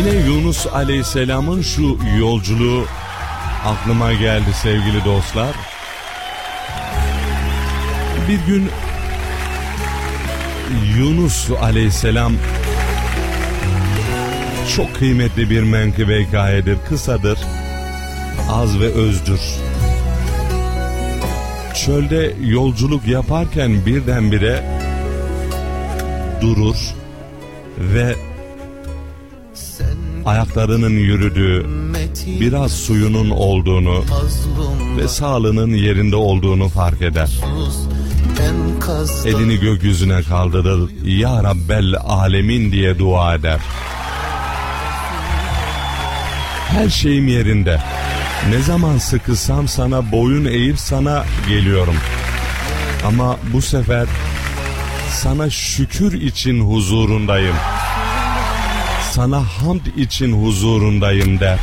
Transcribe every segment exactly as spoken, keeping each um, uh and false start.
Yine Yunus Aleyhisselam'ın şu yolculuğu aklıma geldi sevgili dostlar. Bir gün Yunus Aleyhisselam, çok kıymetli bir menkıbe hikayedir, kısadır, az ve özdür. Çölde yolculuk yaparken birdenbire durur ve ayaklarının yürüdüğü, biraz suyunun olduğunu ve sağlığının yerinde olduğunu fark eder. Elini gökyüzüne kaldırır, Ya Rabbel Alemin diye dua eder. Her şeyim yerinde. Ne zaman sıkılsam sana boyun eğip sana geliyorum. Ama bu sefer sana şükür için huzurundayım. Sana hamd için huzurundayım der.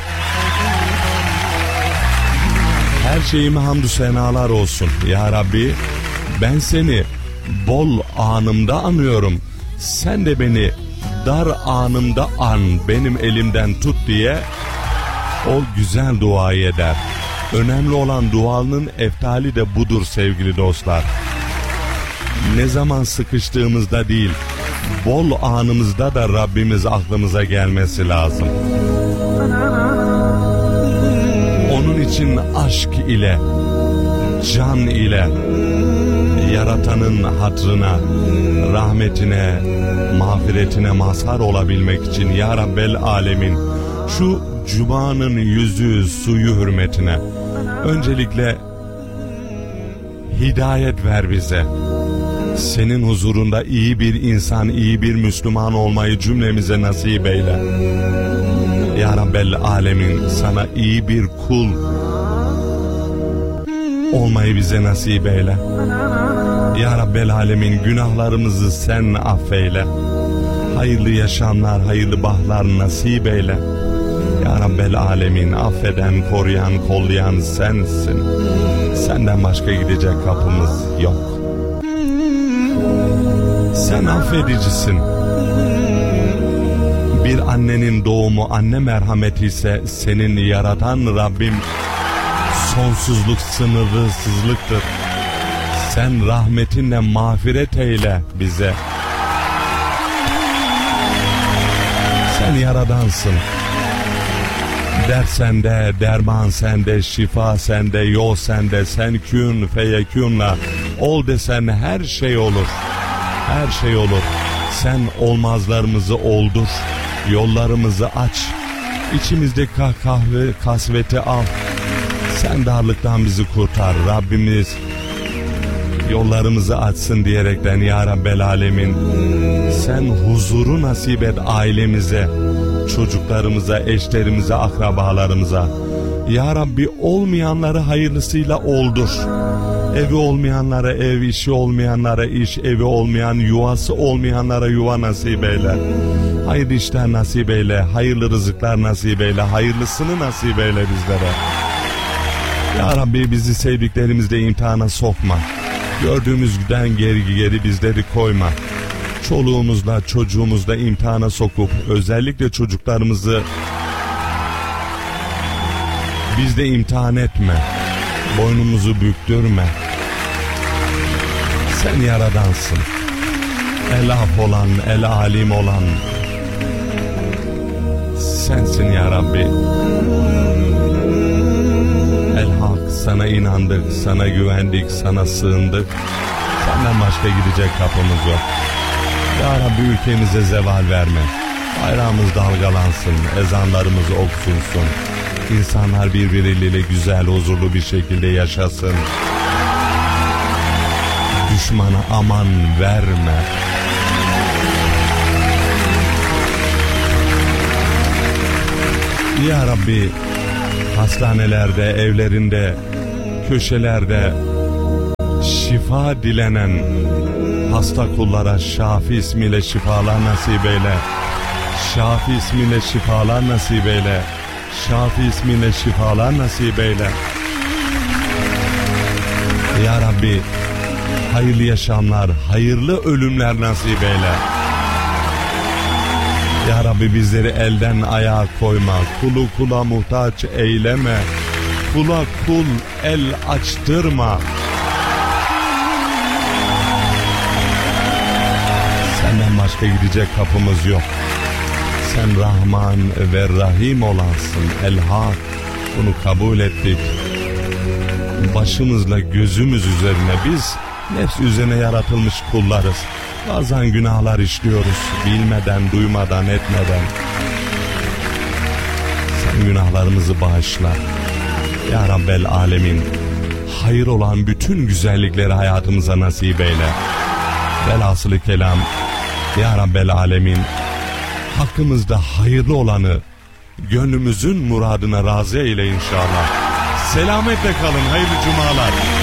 Her şeyime hamdü senalar olsun. Ya Rabbi, ben seni bol anımda anıyorum. Sen de beni dar anımda an, benim elimden tut diye o güzel duayı eder. Önemli olan duanın eftali de budur sevgili dostlar. Ne zaman sıkıştığımızda değil, bol anımızda da Rabbimiz aklımıza gelmesi lazım. Onun için aşk ile, can ile, Yaratanın hatrına, rahmetine, mağfiretine mazhar olabilmek için Ya Rabbel Alemin, şu Cuma'nın yüzü suyu hürmetine öncelikle hidayet ver bize. Senin huzurunda iyi bir insan, iyi bir Müslüman olmayı cümlemize nasip eyle. Ya Rabbel Alemin, sana iyi bir kul olmayı bize nasip eyle. Ya Rabbel Alemin, günahlarımızı sen affeyle. Hayırlı yaşamlar, hayırlı bahtlar nasip eyle. Ya Rabbel Alemin, affeden, koruyan, kollayan sensin. Senden başka gidecek kapımız yok. Sen affedicisin. Bir annenin doğumu anne merhameti ise senin yaratan Rabbim sonsuzluk, sınırsızlıktır. Sen rahmetinle mağfiret eyle bize. Sen yaradansın. Dert sende, derman sende, şifa sende, yol sende. Sen kün feyekünla ol desen her şey olur. Her şey olur. Sen olmazlarımızı oldur. Yollarımızı aç. İçimizde kahve kasveti al. Sen darlıktan bizi kurtar. Rabbimiz yollarımızı açsın diyerekten Ya Rabbel Alemin, sen huzuru nasip et ailemize, çocuklarımıza, eşlerimize, akrabalarımıza. Ya Rabbi, olmayanları hayırlısıyla oldur. Evi olmayanlara ev, işi olmayanlara iş, evi olmayan, yuvası olmayanlara yuva nasip eyle. Hayırlı işler nasip eyle, hayırlı rızıklar nasip eyle, hayırlısını nasip eyle bizlere. Ya Rabbi, bizi sevdiklerimizle imtihana sokma. Gördüğümüzden geri geri bizleri koyma. Çoluğumuzla, çocuğumuzla imtihana sokup özellikle çocuklarımızı bizde imtihan etme. Boynumuzu büktürme. Sen yaradansın. El af olan, el alim olan sensin Ya Rabbi. El hak, sana inandık, sana güvendik, sana sığındık. Senden başka gidecek kapımız yok. Ya Rabbi, ülkemize zeval verme. Bayrağımız dalgalansın, ezanlarımız oksunsun. İnsanlar birbirleriyle güzel, huzurlu bir şekilde yaşasın. Düşmana aman verme. Ya Rabbi, hastanelerde, evlerinde, köşelerde şifa dilenen hasta kullara Şafi ismiyle şifalar nasip eyle. Şafi ismiyle şifalar nasip eyle. Şafi ismiyle şifalar nasip eyle. Ya Rabbi, hayırlı yaşamlar, hayırlı ölümler nasip eyle. Ya Rabbi bizleri elden ayağa koyma, kulu kula muhtaç eyleme, kula kul el açtırma. Senden başka gidecek kapımız yok. Sen Rahman ve Rahim olansın. El-Hak, bunu kabul ettik. Başımızla gözümüz üzerine, biz nefs üzerine yaratılmış kullarız. Bazen günahlar işliyoruz, bilmeden, duymadan, etmeden. Sen günahlarımızı bağışla. Ya Rabbel Alemin, hayır olan bütün güzellikleri hayatımıza nasip eyle. Velhasılı kelam, Ya Rabbel Alemin, hakkımızda hayırlı olanı gönlümüzün muradına razı eyle inşallah. Selametle kalın, hayırlı cumalar.